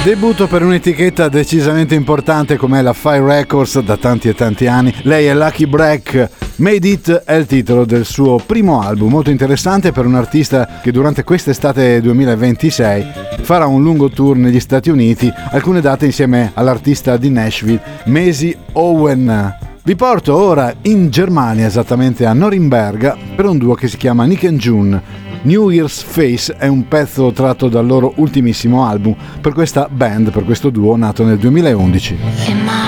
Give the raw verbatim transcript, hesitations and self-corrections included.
Debutto per un'etichetta decisamente importante come la Fire Records da tanti e tanti anni. Lei è Lucky Break. Made It è il titolo del suo primo album, molto interessante per un artista che durante quest'estate duemilaventisei farà un lungo tour negli Stati Uniti, alcune date insieme all'artista di Nashville Maisie Owen. Vi porto ora in Germania, esattamente a Norimberga, per un duo che si chiama Nick and June. New Year's Face è un pezzo tratto dal loro ultimissimo album per questa band, per questo duo nato nel duemilaundici.